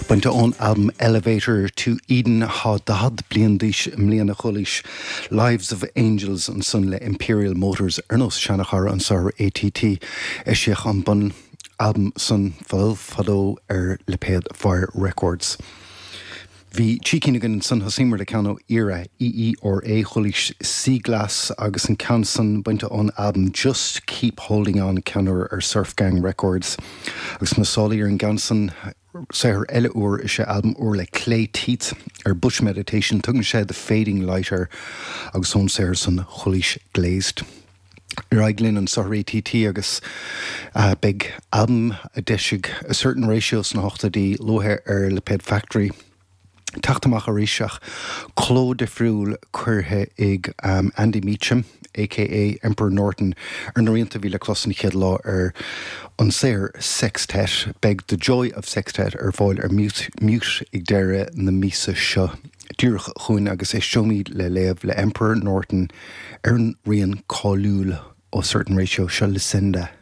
Bainte ón album Elevator to Eden há dahad bliain díos mbliana cholis Lives of Angels an son le Imperial Motors Ernos Shanachar an sar ATT Eshiach an bun album son fadó le Ped Fire Records. Bhí Chícínigan san Hosimar le Cano Ira EERA cholis Seaglass agus an Canson bainte ón album Just Keep Holding On Canor Surf Gang Records agus Masáli an Ganson Sir Ella Ur is album Ur le Clay Teeth Bush Meditation tugan sé The Fading Lighter agus son Sir son cholis Glazed. Raiglin and Sorry TT agus big album a deisig a certain ratio san hochta di lohe le Ped Factory. Tachtamach a Rishach, Claude de Friul, Curhe ig Andy Meacham, a.k.a. Emperor Norton, Norienta Vila Klossen Kidlaw Unsair Sextet, beg the joy of Sextet foil mute ig dere na Misa Sha. Dúrach chuin agus showmi le lev le Emperor Norton, Rian Callul o certain ratio Sha Lucinda.